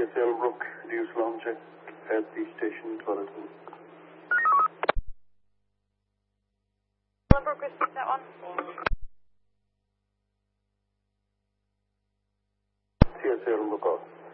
CSL Brook, reduce long check at the station Torrington. Brook, repeat that one. CSL Brook off.